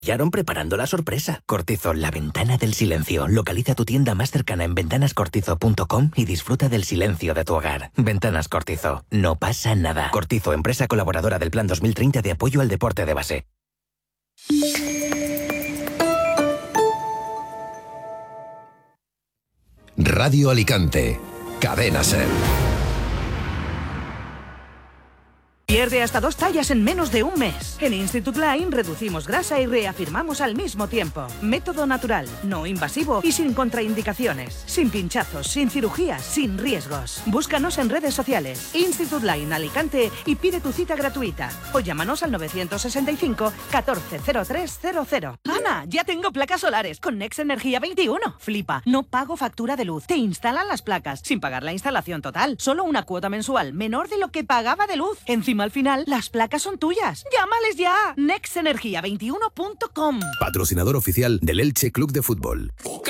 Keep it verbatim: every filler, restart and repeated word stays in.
Pillaron preparando la sorpresa. Cortizo, la ventana del silencio. Localiza tu tienda más cercana en ventanas cortizo punto com y disfruta del silencio de tu hogar. Ventanas Cortizo. No pasa nada. Cortizo, empresa colaboradora del Plan dos mil treinta de apoyo al deporte de base. Radio Alicante. Cadena SER. Pierde hasta dos tallas en menos de un mes. En Institut Line reducimos grasa y reafirmamos al mismo tiempo. Método natural, no invasivo y sin contraindicaciones. Sin pinchazos, sin cirugías, sin riesgos. Búscanos en redes sociales. Institut Line Alicante y pide tu cita gratuita. O llámanos al novecientos sesenta y cinco, catorce cero tres cero cero. Ana, ya tengo placas solares con Next Energía veintiuno. Flipa, no pago factura de luz. Te instalan las placas sin pagar la instalación total. Solo una cuota mensual menor de lo que pagaba de luz. Encima al final, las placas son tuyas. ¡Llámales ya! next energía veintiuno punto com. Patrocinador oficial del Elche Club de Fútbol.